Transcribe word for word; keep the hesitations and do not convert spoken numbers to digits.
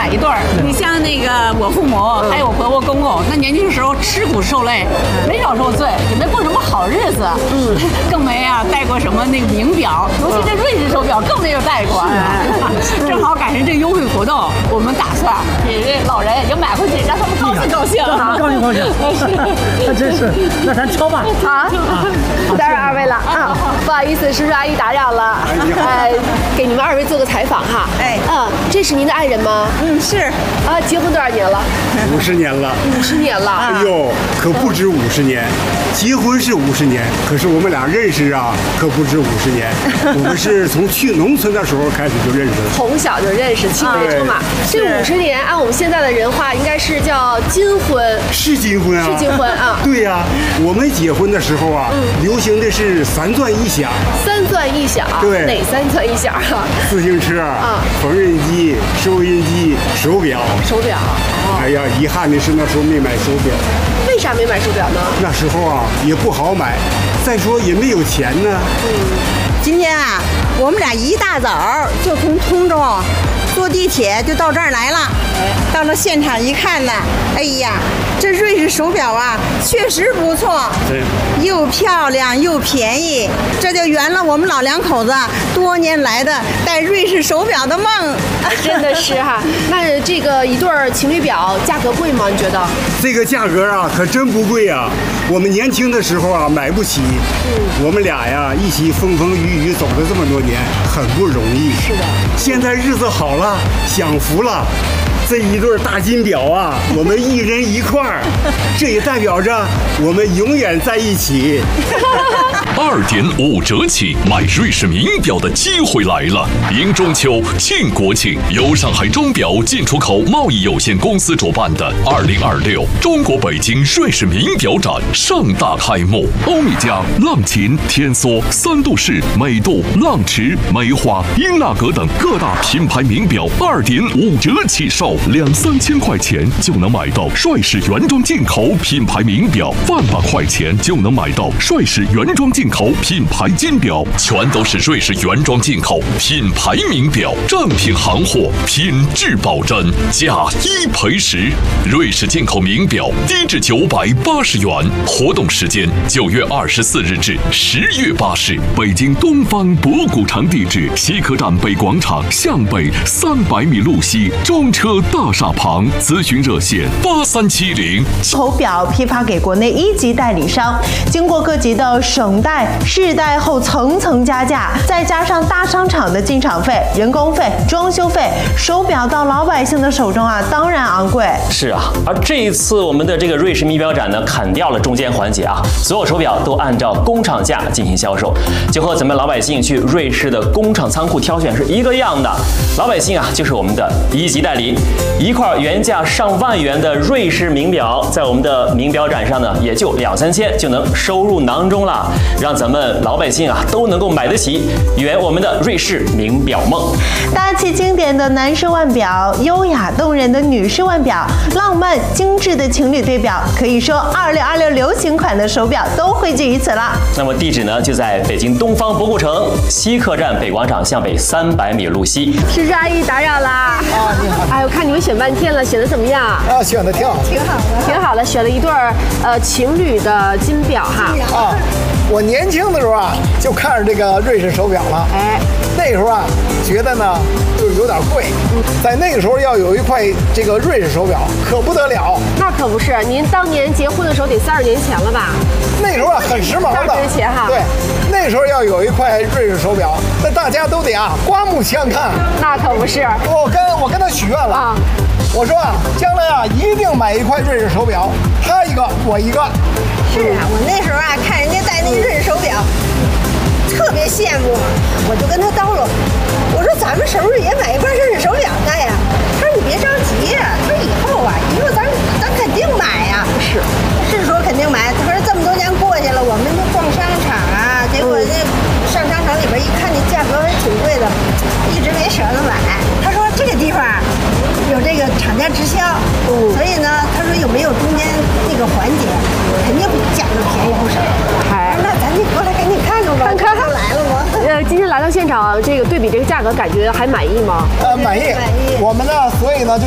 一对儿。你像那个我父母还有我婆婆公公，那年轻时候吃苦受累，没少受罪，也没过什么好日子，嗯，更没啊戴过什么那个名表，尤其这瑞士手表更没有戴过。正好赶上这优惠活动，我们打算给这老人也买回去，让他们高兴高兴啊， 高兴高兴。那真是，那咱挑吧。 好，打扰二位了啊，不好意思，叔叔阿姨打扰了。呃，给你们二位做个采访哈。 哎， 嗯，这是您的爱人吗？ 嗯，是。 啊，结婚多少年了？ 五十年了。 五十年了。 哎呦，可不止五十年。结婚是五十年，可是我们俩认识啊，可不止五十年。我们是从去农村的时候开始就认识了， 从小就认识，青梅竹马。这五十年，按我们现在的人话，应该是叫金婚。 是金婚啊。 是金婚啊。 对呀、啊，我们结婚的时候啊，嗯、流行的是三钻一响。 三钻一响。 对。 哪三钻一响啊？ 自行车、啊，缝纫机、收音机、手表。 手表。 哦、哎呀，遗憾的是那时候没买手表。 为啥没买手表呢？ 那时候啊也不好买，再说也没有钱呢。 嗯，今天啊，我们俩一大早就从通州坐地铁就到这儿来了。到了现场一看呢，哎呀，这瑞士手表啊，确实不错，又漂亮又便宜，这就圆了我们老两口子多年来的戴瑞士手表的梦。 真的是哈，那这个一对情侣表价格贵吗？你觉得？ 这个价格啊，可真不贵啊。我们年轻的时候啊，买不起。嗯，我们俩呀，一起风风雨雨走了这么多年，很不容易。 是的。现在日子好了，享福了。这一对大金表啊，我们一人一块儿，这也代表着我们永远在一起。 二点五折起买瑞士名表的机会来了！迎中秋庆国庆，由上海钟表进出口贸易有限公司主办的二零二六中国北京瑞士名表展盛大开幕。欧米茄、浪琴、天梭、三度式、美度、浪驰、梅花、英纳格等各大品牌名表二点五折起售。两三千块钱就能买到帅士原装进口品牌名表，万把块钱就能买到帅士原装进口品牌金表，全都是瑞士原装进口品牌名表，正品行货，品质保真，价一赔十。瑞士进口名表低至九百八十元，活动时间九月二十四日至十月八日，北京东方博古城地址西客站北广场向北三百米路西中车大厦旁，咨询热线八三七零。 手表批发给国内一级代理商，经过各级的省代、市代后层层加价，再加上大商场的进场费、人工费、装修费，手表到老百姓的手中啊，当然昂贵。 是啊，而这一次我们的这个瑞士名表展呢，砍掉了中间环节啊，所有手表都按照工厂价进行销售，就和咱们老百姓去瑞士的工厂仓库挑选是一个样的。老百姓啊，就是我们的一级代理。一块原价上万元的瑞士名表，在我们的名表展上呢，也就两三千就能收入囊中了，让咱们老百姓啊都能够买得起，圆我们的瑞士名表梦。 大气经典的男士腕表，优雅动人的女士腕表，浪漫精致的情侣对表，可以说二零二六流行款的手表都汇聚于此了。 那么地址呢，就在北京东方博古城西客站北广场向北三百米路西。 叔叔阿姨打扰啦。啊，你好。哎，我看你们选半天了，选的怎么样？ 啊，选的挺好， 挺好的， 挺好的，选了一对儿呃情侣的金表哈。 啊，我年轻的时候啊，就看着这个瑞士手表了。 哎， 那时候啊，觉得呢就是有点贵，在那个时候要有一块这个瑞士手表可不得了。 那可不是，您当年结婚的时候得三十年前了吧？ 那时候啊很时髦的， 三十年前哈。 对，那时候要有一块瑞士手表，那大家都得啊刮目相看。 那可不是， 我跟我跟他许愿了。啊，我说啊，将来啊一定买一块瑞士手表，他一个我一个。 是啊，我那时候啊看人家戴那瑞士手表，特别羡慕，我就跟他叨唠，我说咱们是不是也买一块瑞士手表戴呀？他说你别着急呀，他说以后啊，以后咱咱肯定买呀。 是， 是说肯定买。他说这么多年过去了，我们就逛商场啊，结果这上商场里边一看，那价格还挺贵的，一直没舍得买。他说这个地方有这个厂家直销，嗯、所以呢，他说有没有中间那个环节，肯定比价格便宜不少。哎，那咱就过来赶紧看看吧。 看看来了吗？ 呃，今天来到现场，这个对比这个价格，感觉还满意吗？ 呃，满意。 满意。 我们呢，所以呢就。